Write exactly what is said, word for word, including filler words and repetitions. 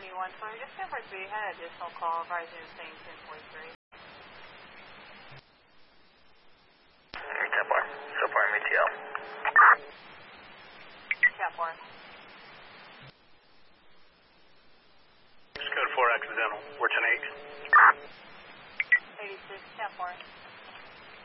one twenty, just ten forty-three, had an additional call, rising and saying ten forty-three. ten four, so far M A T L. ten four. Code four accidental, Fortune eight. eighty-six, ten four.